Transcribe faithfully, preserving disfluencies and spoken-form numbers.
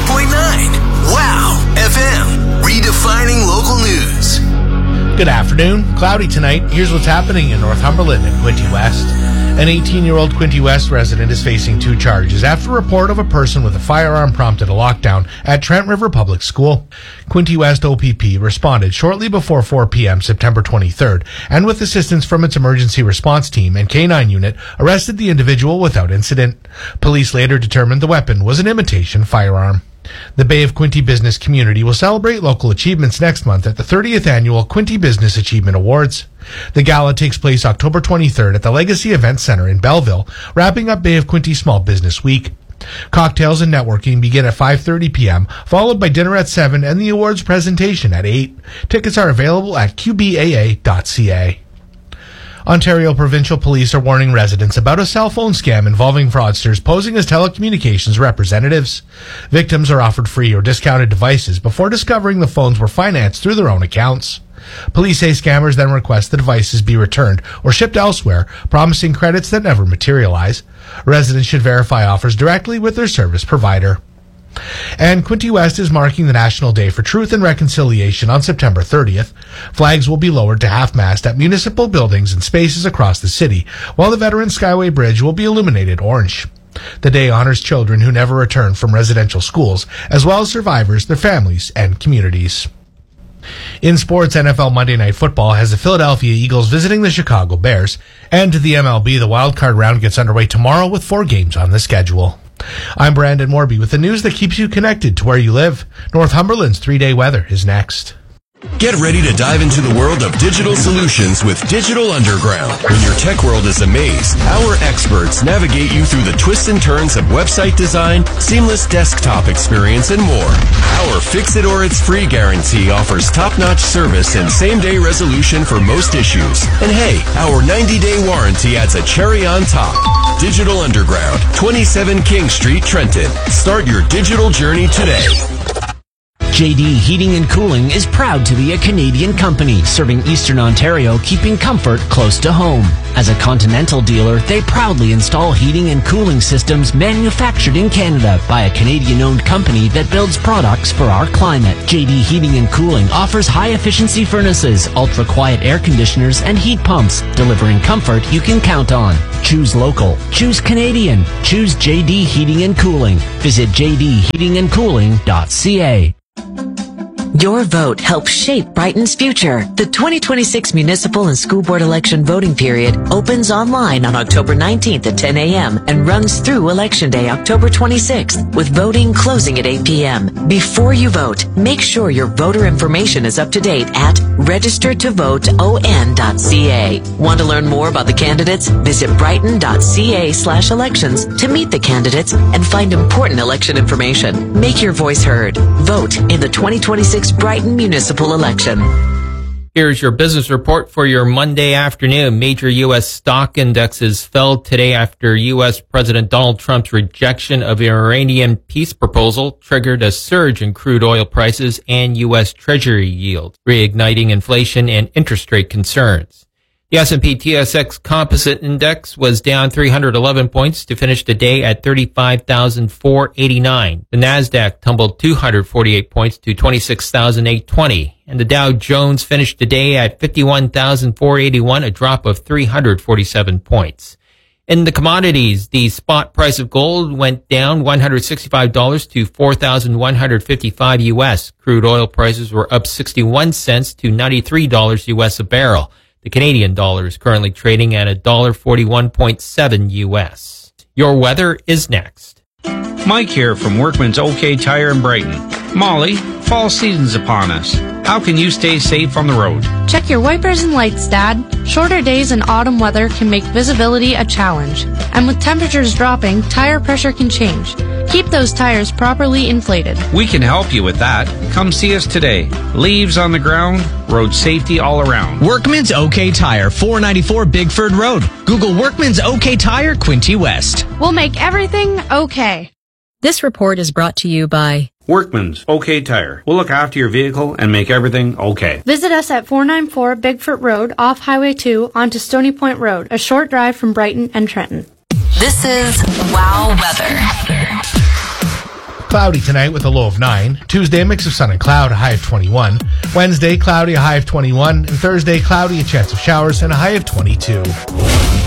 point nine. Wow F M, redefining local news. Good afternoon. Cloudy tonight. Here's what's happening in Northumberland and Quinte West. An eighteen-year-old Quinte West resident is facing two charges after a report of a person with a firearm prompted a lockdown at Trent River Public School. Quinte West O P P responded shortly before four p.m. September twenty-third, and with assistance from its emergency response team and K nine unit, arrested the individual without incident. Police later determined the weapon was an imitation firearm. The Bay of Quinte business community will celebrate local achievements next month at the thirtieth Annual Quinte Business Achievement Awards. The gala takes place October twenty-third at the Legacy Event Center in Belleville, wrapping up Bay of Quinte Small Business Week. Cocktails and networking begin at five thirty p.m., followed by dinner at seven and the awards presentation at eight. Tickets are available at q b a a dot c a. Ontario Provincial Police are warning residents about a cell phone scam involving fraudsters posing as telecommunications representatives. Victims are offered free or discounted devices before discovering the phones were financed through their own accounts. Police say scammers then request the devices be returned or shipped elsewhere, promising credits that never materialize. Residents should verify offers directly with their service provider. And Quinte West is marking the National Day for Truth and Reconciliation on September thirtieth. Flags will be lowered to half-mast at municipal buildings and spaces across the city, while the Veterans Skyway Bridge will be illuminated orange. The day honors children who never returned from residential schools, as well as survivors, their families, and communities. In sports, N F L Monday Night Football has the Philadelphia Eagles visiting the Chicago Bears, and to the M L B, the wildcard round gets underway tomorrow with four games on the schedule. I'm Brandon Morby with the news that keeps you connected to where you live. Northumberland's three-day weather is next. Get ready to dive into the world of digital solutions with Digital Underground. When your tech world is a maze, our experts navigate you through the twists and turns of website design, seamless desktop experience, and more. Our Fix It or It's Free guarantee offers top-notch service and same-day resolution for most issues. And hey, our ninety-day warranty adds a cherry on top. Digital Underground, twenty-seven King Street, Trenton. Start your digital journey today. J D Heating and Cooling is proud to be a Canadian company serving Eastern Ontario, keeping comfort close to home. As a Continental dealer, they proudly install heating and cooling systems manufactured in Canada by a Canadian-owned company that builds products for our climate. J D Heating and Cooling offers high-efficiency furnaces, ultra-quiet air conditioners, and heat pumps, delivering comfort you can count on. Choose local. Choose Canadian. Choose J D Heating and Cooling. Visit j d heating and cooling dot c a. Your vote helps shape Brighton's future. The twenty twenty-six municipal and school board election voting period opens online on October nineteenth at ten a.m. and runs through Election Day, October twenty-sixth, with voting closing at eight p.m. Before you vote, make sure your voter information is up to date at register to vote o n dot c a. Want to learn more about the candidates? Visit brighton dot c a slash elections to meet the candidates and find important election information. Make your voice heard. Vote in the twenty twenty-six Brighton municipal election. Here's your business report for your Monday afternoon. Major U S stock indexes fell today after U S President Donald Trump's rejection of the Iranian peace proposal triggered a surge in crude oil prices and U S Treasury yields, reigniting inflation and interest rate concerns. The S and P T S X Composite Index was down three hundred eleven points to finish the day at thirty-five thousand four hundred eighty-nine. The Nasdaq tumbled two hundred forty-eight points to twenty-six thousand eight hundred twenty. And the Dow Jones finished the day at fifty-one thousand four hundred eighty-one, a drop of three hundred forty-seven points. In the commodities, the spot price of gold went down one hundred sixty-five dollars to four thousand one hundred fifty-five U S. Crude oil prices were up sixty-one cents to ninety-three dollars U S a barrel. The Canadian dollar is currently trading at one dollar forty-one point seven U S. Your weather is next. Mike here from Workman's OK Tire in Brighton. Molly, fall season's upon us. How can you stay safe on the road? Check your wipers and lights, Dad. Shorter days and autumn weather can make visibility a challenge. And with temperatures dropping, tire pressure can change. Keep those tires properly inflated. We can help you with that. Come see us today. Leaves on the ground, road safety all around. Workman's OK Tire, four ninety-four Bigford Road. Google Workman's OK Tire, Quinte West. We'll make everything okay. This report is brought to you by Workman's OK Tire. We'll look after your vehicle and make everything okay. Visit us at four ninety-four Bigfoot Road off Highway two onto Stony Point Road, a short drive from Brighton and Trenton. This is Wow Weather. Cloudy tonight with a low of nine. Tuesday, a mix of sun and cloud, a high of twenty-one. Wednesday, cloudy, a high of twenty-one. And Thursday, cloudy, a chance of showers, and a high of twenty-two.